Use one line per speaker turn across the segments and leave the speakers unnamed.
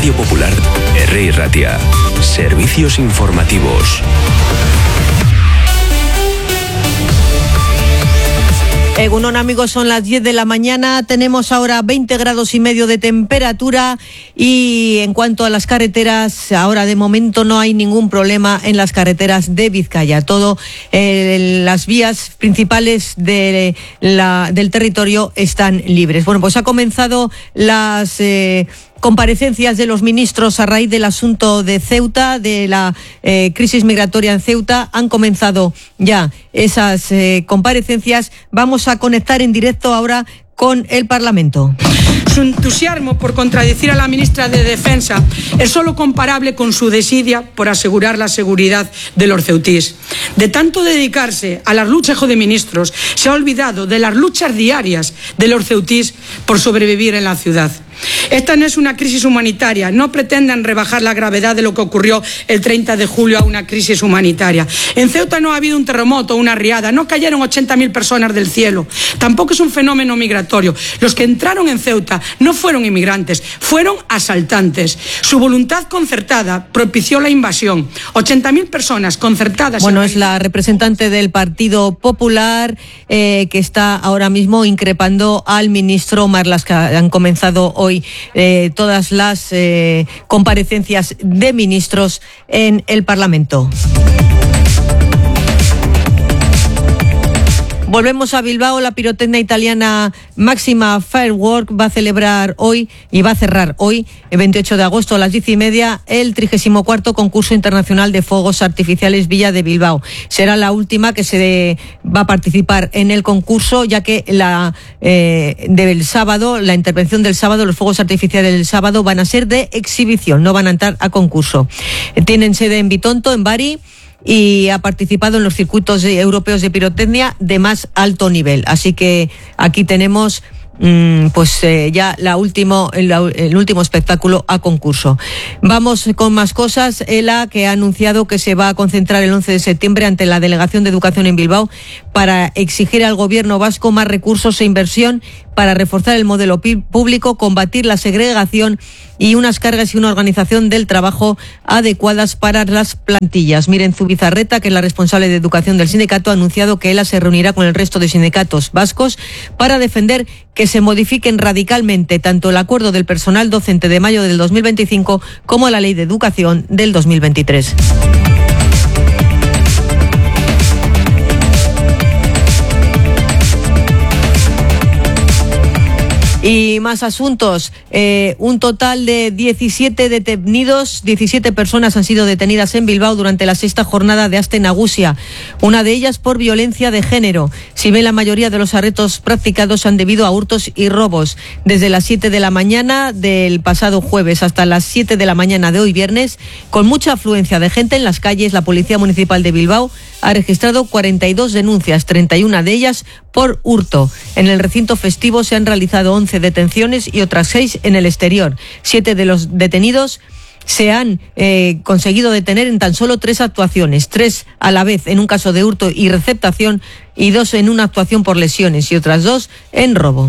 Radio Popular, R. Ratia. Servicios informativos.
Egunon, amigos, son las 10 de la mañana, tenemos ahora 20 grados y medio de temperatura y en cuanto a las carreteras, ahora de momento no hay ningún problema en las carreteras de Vizcaya. Todo las vías principales del territorio están libres. Bueno, pues ha comenzado las comparecencias de los ministros a raíz del asunto de Ceuta, de la crisis migratoria en Ceuta. Han comenzado ya esas comparecencias. Vamos a conectar en directo ahora con el Parlamento.
Su entusiasmo por contradecir a la ministra de Defensa es solo comparable con su desidia por asegurar la seguridad de los ceutís. De tanto dedicarse a las luchas de ministros, se ha olvidado de las luchas diarias de los ceutís por sobrevivir en la ciudad. Esta no es una crisis humanitaria, no pretendan rebajar la gravedad de lo que ocurrió el 30 de julio a una crisis humanitaria. En Ceuta no ha habido un terremoto, una riada, no cayeron 80.000 personas del cielo, tampoco es un fenómeno migratorio. Los que entraron en Ceuta no fueron inmigrantes, fueron asaltantes. Su voluntad concertada propició la invasión. 80.000 personas concertadas.
Bueno, es la representante del Partido Popular que está ahora mismo increpando al ministro Marlaska. Han comenzado hoy todas las comparecencias de ministros en el Parlamento. Volvemos a Bilbao. La pirotecnia italiana Máxima Firework va a celebrar hoy y va a cerrar hoy, el 28 de agosto a las 10:30, el 34º concurso internacional de fuegos artificiales Villa de Bilbao. Será la última que se va a participar en el concurso, ya que del sábado, la intervención del sábado, los fuegos artificiales del sábado van a ser de exhibición, no van a entrar a concurso. Tienen sede en Bitonto, en Bari, y ha participado en los circuitos europeos de pirotecnia de más alto nivel. Así que aquí tenemos ya el último espectáculo a concurso. Vamos con más cosas. ELA, que ha anunciado que se va a concentrar el 11 de septiembre ante la Delegación de Educación en Bilbao para exigir al gobierno vasco más recursos e inversión para reforzar el modelo público, combatir la segregación y unas cargas y una organización del trabajo adecuadas para las plantillas. Miren, Zubizarreta, que es la responsable de educación del sindicato, ha anunciado que ELA se reunirá con el resto de sindicatos vascos para defender que se modifiquen radicalmente tanto el acuerdo del personal docente de mayo del 2025 como la ley de educación del 2023. Y más asuntos. Un total de 17 detenidos, 17 personas han sido detenidas en Bilbao durante la 6ª jornada de Aste Nagusia, una de ellas por violencia de género. Si bien la mayoría de los arrestos practicados han debido a hurtos y robos. Desde las 7 de la mañana del pasado jueves hasta las 7 de la mañana de hoy viernes, con mucha afluencia de gente en las calles, la Policía Municipal de Bilbao ha registrado 42 denuncias, 31 de ellas por hurto. En el recinto festivo se han realizado 11 detenciones y otras 6 en el exterior. 7 de los detenidos se han conseguido detener en tan solo 3 actuaciones, 3 a la vez en un caso de hurto y receptación y 2 en una actuación por lesiones y otras 2 en robo.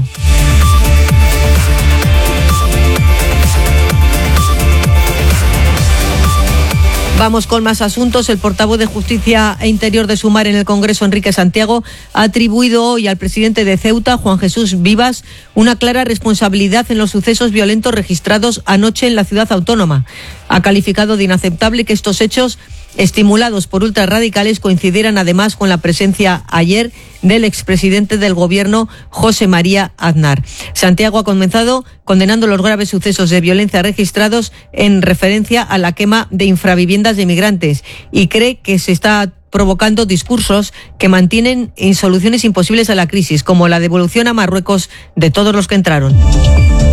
Vamos con más asuntos. El portavoz de Justicia e Interior de Sumar en el Congreso, Enrique Santiago, ha atribuido hoy al presidente de Ceuta, Juan Jesús Vivas, una clara responsabilidad en los sucesos violentos registrados anoche en la ciudad autónoma. Ha calificado de inaceptable que estos hechos, estimulados por ultrarradicales, coincidieran además con la presencia ayer del expresidente del gobierno, José María Aznar. Santiago ha comenzado condenando los graves sucesos de violencia registrados en referencia a la quema de infraviviendas de inmigrantes y cree que se está provocando discursos que mantienen soluciones imposibles a la crisis, como la devolución a Marruecos de todos los que entraron.